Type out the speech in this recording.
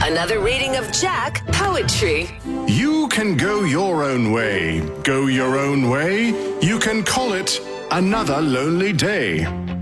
Another reading of Jack Poetry. You can go your own way. Go your own way. You can call it another lonely day.